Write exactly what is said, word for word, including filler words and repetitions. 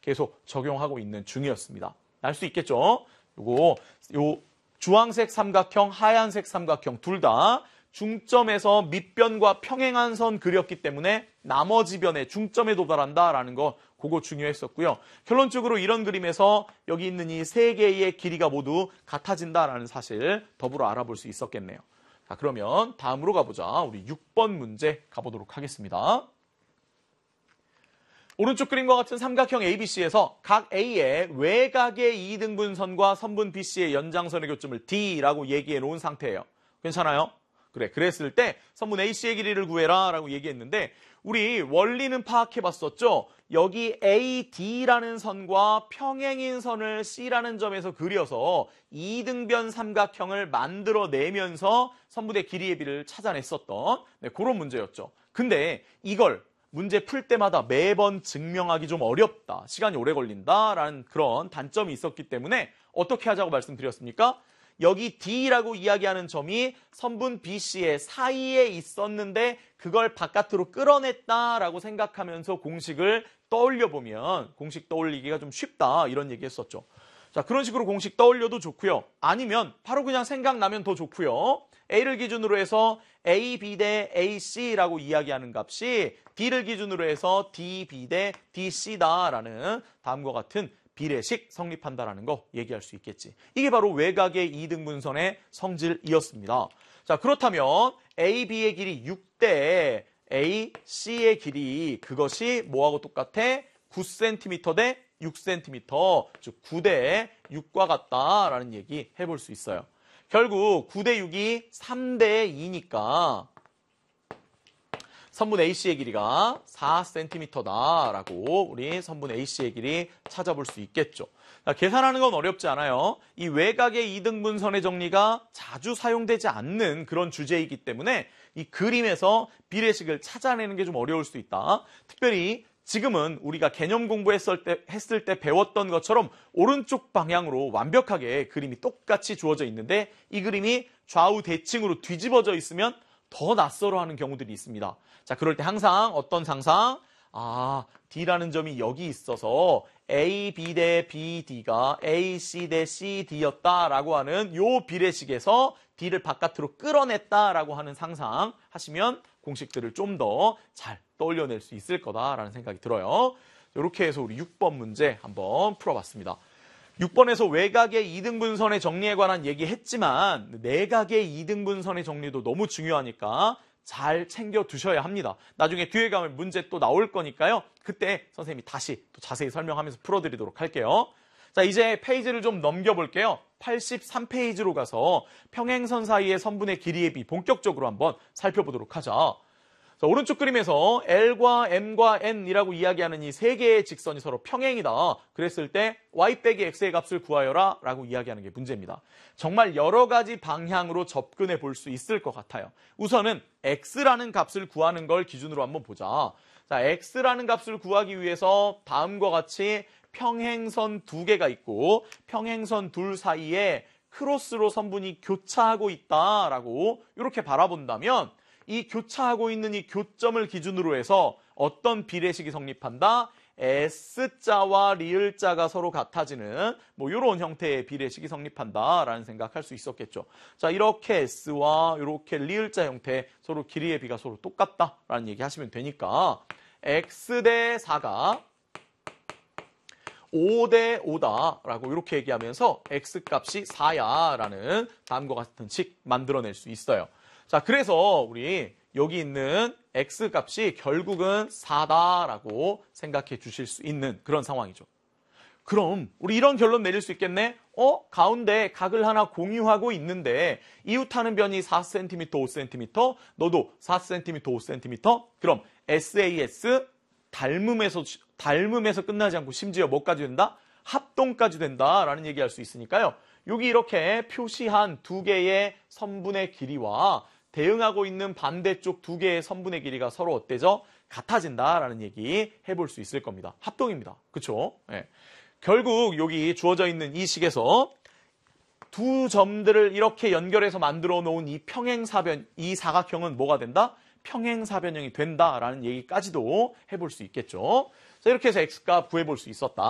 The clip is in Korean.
계속 적용하고 있는 중이었습니다. 알 수 있겠죠? 요거 요 주황색 삼각형, 하얀색 삼각형 둘 다 중점에서 밑변과 평행한 선 그렸기 때문에 나머지 변의 중점에 도달한다라는 거 그거 중요했었고요. 결론적으로 이런 그림에서 여기 있는 이 세 개의 길이가 모두 같아진다라는 사실 더불어 알아볼 수 있었겠네요. 자, 그러면 다음으로 가보자. 우리 육 번 문제 가보도록 하겠습니다. 오른쪽 그림과 같은 삼각형 에이비씨에서 각 A의 외곽의 이등분선과 선분 비씨의 연장선의 교점을 D라고 얘기해 놓은 상태예요. 괜찮아요? 그래, 그랬을 때 선분 에이씨의 길이를 구해라 라고 얘기했는데 우리 원리는 파악해봤었죠? 여기 에이디라는 선과 평행인 선을 C라는 점에서 그려서 이등변 삼각형을 만들어내면서 선분의 길이의 비를 찾아냈었던 네, 그런 문제였죠. 근데 이걸 문제 풀 때마다 매번 증명하기 좀 어렵다, 시간이 오래 걸린다라는 그런 단점이 있었기 때문에 어떻게 하자고 말씀드렸습니까? 여기 D라고 이야기하는 점이 선분 비씨의 사이에 있었는데 그걸 바깥으로 끌어냈다라고 생각하면서 공식을 떠올려보면 공식 떠올리기가 좀 쉽다 이런 얘기 했었죠. 자, 그런 식으로 공식 떠올려도 좋고요. 아니면 바로 그냥 생각나면 더 좋고요. A를 기준으로 해서 에이비 대 에이씨라고 이야기하는 값이 D를 기준으로 해서 디비 대 디씨다라는 다음과 같은 비례식 성립한다라는 거 얘기할 수 있겠지. 이게 바로 외곽의 이등분선의 성질이었습니다. 자, 그렇다면 에이비의 길이 육 대 에이씨의 길이 그것이 뭐하고 똑같아? 구 센티미터 대 육 센티미터, 즉 구 대 육과 같다라는 얘기 해볼 수 있어요. 결국 구 대 육이 삼 대 이니까 선분 에이씨의 길이가 사 센티미터다라고 우리 선분 에이씨의 길이 찾아볼 수 있겠죠. 자, 계산하는 건 어렵지 않아요. 이 외곽의 이등분선의 정리가 자주 사용되지 않는 그런 주제이기 때문에 이 그림에서 비례식을 찾아내는 게 좀 어려울 수 있다. 특별히 지금은 우리가 개념 공부했을 때, 했을 때 배웠던 것처럼 오른쪽 방향으로 완벽하게 그림이 똑같이 주어져 있는데 이 그림이 좌우 대칭으로 뒤집어져 있으면 더 낯설어하는 경우들이 있습니다. 자, 그럴 때 항상 어떤 상상? 아, D라는 점이 여기 있어서 에이비 대 비디가 에이씨 대 씨디였다라고 하는 요 비례식에서 D를 바깥으로 끌어냈다라고 하는 상상 하시면 공식들을 좀 더 잘 떠올려낼 수 있을 거다라는 생각이 들어요. 이렇게 해서 우리 육 번 문제 한번 풀어봤습니다. 육 번에서 외곽의 이등분선의 정리에 관한 얘기했지만 내각의 이등분선의 정리도 너무 중요하니까 잘 챙겨 두셔야 합니다. 나중에 뒤에 가면 문제 또 나올 거니까요. 그때 선생님이 다시 또 자세히 설명하면서 풀어드리도록 할게요. 자, 이제 페이지를 좀 넘겨볼게요. 팔십삼 페이지로 가서 평행선 사이의 선분의 길이의 비 본격적으로 한번 살펴보도록 하자. 자, 오른쪽 그림에서 L과 M과 N이라고 이야기하는 이 세 개의 직선이 서로 평행이다. 그랬을 때 y 빼기 x의 값을 구하여라 라고 이야기하는 게 문제입니다. 정말 여러 가지 방향으로 접근해 볼 수 있을 것 같아요. 우선은 x라는 값을 구하는 걸 기준으로 한번 보자. 자, x라는 값을 구하기 위해서 다음과 같이 평행선 두 개가 있고 평행선 둘 사이에 크로스로 선분이 교차하고 있다라고 이렇게 바라본다면 이 교차하고 있는 이 교점을 기준으로 해서 어떤 비례식이 성립한다? S자와 리을자가 서로 같아지는 뭐 이런 형태의 비례식이 성립한다라는 생각할 수 있었겠죠. 자, 이렇게 S와 이렇게 리을자 형태 서로 길이의 비가 서로 똑같다라는 얘기 하시면 되니까 X 대 사가 오 대 오다라고 이렇게 얘기하면서 X값이 사야라는 다음과 같은 식 만들어낼 수 있어요. 자, 그래서 우리 여기 있는 X값이 결국은 사다라고 생각해 주실 수 있는 그런 상황이죠. 그럼 우리 이런 결론 내릴 수 있겠네? 어? 가운데 각을 하나 공유하고 있는데 이웃하는 변이 사 센티미터, 오 센티미터, 너도 사 센티미터, 오 센티미터? 그럼 에스에이에스 닮음에서, 닮음에서 끝나지 않고 심지어 뭐까지 된다? 합동까지 된다라는 얘기할 수 있으니까요. 여기 이렇게 표시한 두 개의 선분의 길이와 대응하고 있는 반대쪽 두 개의 선분의 길이가 서로 어때죠? 같아진다라는 얘기 해볼 수 있을 겁니다. 합동입니다. 그렇죠? 네. 결국 여기 주어져 있는 이 식에서 두 점들을 이렇게 연결해서 만들어 놓은 이 평행사변, 이 사각형은 뭐가 된다? 평행사변형이 된다라는 얘기까지도 해볼 수 있겠죠. 자, 이렇게 해서 x값 구해볼 수 있었다.